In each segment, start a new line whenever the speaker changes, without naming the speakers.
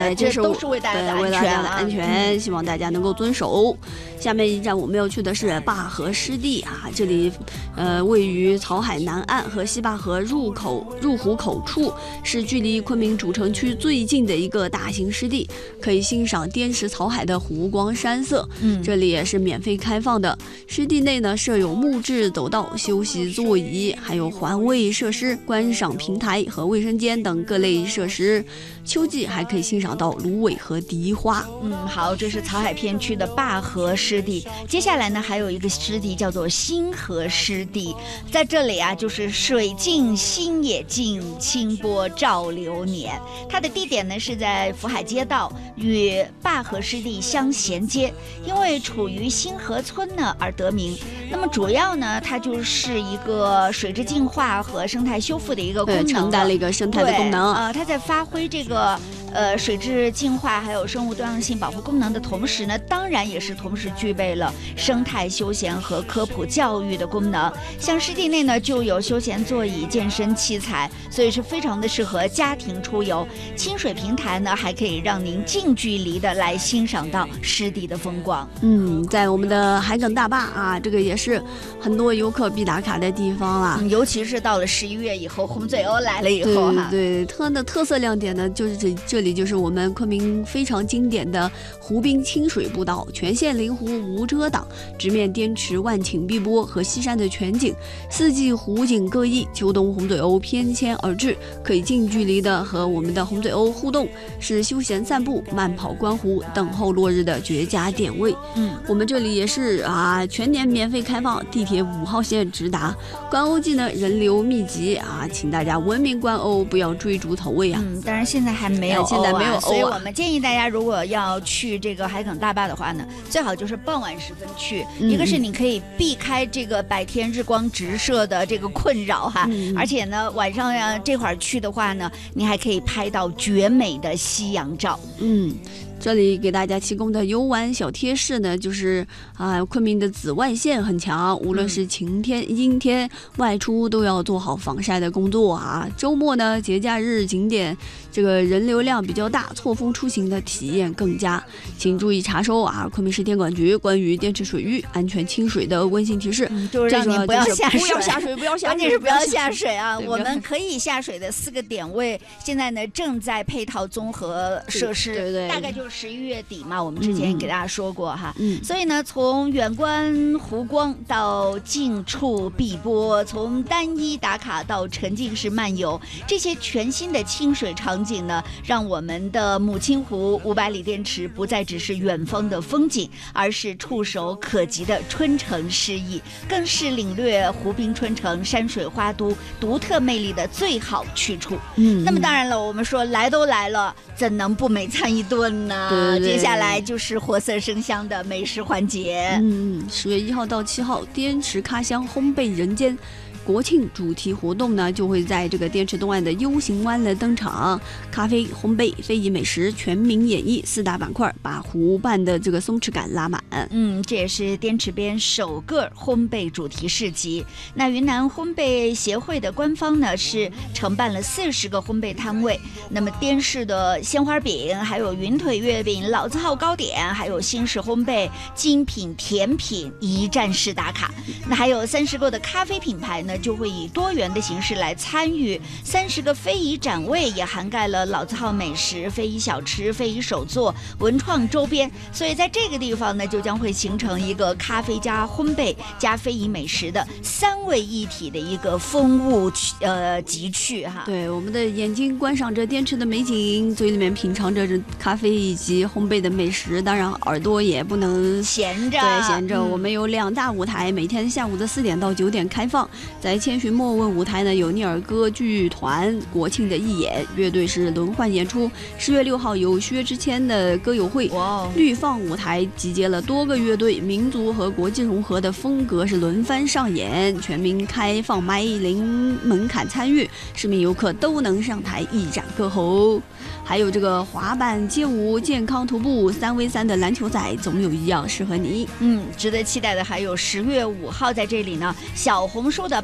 这
都是为大家的安全，
希望大家能够遵守。下面一站我们要去的是灞河湿地啊，这里位于草海南岸和西灞河入湖口处，是距离昆明主城区最近的一个大型湿地，可以欣赏滇池草海的湖光山色。这里也是免费开放的。湿地内呢设有木质走道、休息座椅，还有环卫设施、观赏平台和卫生间等各类设施。秋季还可以欣赏到芦苇和荻花。
好，这是草海片区的灞河湿地。接下来呢，还有一个湿地叫做星河湿地，在这里啊，就是水静星也静，清波照流年。它的地点呢是在福海街道，与灞河湿地相衔接，因为处于星河村呢而得名。那么主要呢，它就是一个水质净化和生态修复的一个功能，
承担了一个生态的功能。
它在发挥这个水质净化还有生物多样性保护功能的同时呢，当然也是同时具备了生态休闲和科普教育的功能。像湿地内呢就有休闲座椅、健身器材，所以是非常的适合家庭出游。清水平台呢还可以让您近距离的来欣赏到湿地的风光。
在我们的海埂大坝啊，这个也是很多游客必打卡的地方啦。
尤其是到了11月以后，红嘴鸥来了以后
对，它的特色亮点呢就是这里就是我们昆明非常经典的湖滨清水步道，全线临湖无遮挡，直面滇池万顷碧波和西山的全景，四季湖景各异，秋冬红嘴鸥翩跹而至，可以近距离的和我们的红嘴鸥互动，是休闲散步、慢跑观湖、等候落日的绝佳点位。我们这里也是全年免费开放，地铁5号线直达。观鸥季呢人流密集请大家文明观鸥，不要追逐投喂
当然现在还没有所以我们建议大家如果要去这个海埂大坝的话呢，最好就是傍晚时分去。一个是你可以避开这个白天日光直射的这个困扰而且呢晚上这会儿去的话呢，你还可以拍到绝美的夕阳照。
这里给大家提供的游玩小贴士呢，就是昆明的紫外线很强，无论是晴天、阴天，外出都要做好防晒的工作周末呢，节假日景点这个人流量比较大，错峰出行的体验更佳。请注意查收昆明市电管局关于滇池水域安全清水的温馨提示，
就是让你不要下水，
关
键是不要下水我们可以下水的4个点位，现在呢正在配套综合设施，大概就是11月底嘛，我们之前给大家说过所以呢，从远观湖光到近处碧波，从单一打卡到沉浸式漫游，这些全新的清水场景呢，让我们的母亲湖500里滇池不再只是远方的风景，而是触手可及的春城诗意，更是领略湖滨春城、山水花都独特魅力的最好去处。那么当然了，我们说来都来了，怎能不美餐一顿呢？接下来就是活色生香的美食环节。
10月1号到7号，滇池咖乡烘焙人间国庆主题活动呢，就会在这个滇池东岸的 U 型湾来登场。咖啡、烘焙、非遗美食全民演绎4大板块，把湖畔的这个松弛感拉满。
这也是滇池边首个烘焙主题市集。那云南烘焙协会的官方呢是承办了40个烘焙摊位，那么滇式的鲜花饼，还有云腿月饼、老字号糕点，还有新式烘焙、精品甜品一站式打卡。那还有30个的咖啡品牌呢，就会以多元的形式来参与。30个非遗展位也涵盖了老字号美食、非遗小吃、非遗手作、文创周边，所以在这个地方呢，就将会形成一个咖啡加烘焙加非遗美食的3位一体的一个风物集聚
对，我们的眼睛观赏着滇池的美景，嘴里面品尝着咖啡以及烘焙的美食，当然耳朵也不能
闲着。
我们有2大舞台，每天下午的4点到9点开放。在千寻莫问舞台呢，有聂耳歌剧团国庆的义演，乐队是轮换演出。10月6号有薛之谦的歌友会，绿放舞台集结了多个乐队，民族和国际融合的风格是轮番上演，全民开放麦，零门槛参与，市民游客都能上台一展歌喉。还有这个滑板、街舞、健康徒步、3v3的篮球仔，总有一样适合你。
值得期待的还有10月5号在这里呢，小红书的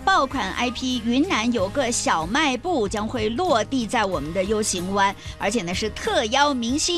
爆款 IP 云南有个小卖部将会落地在我们的 U 型湾，而且呢是特邀明星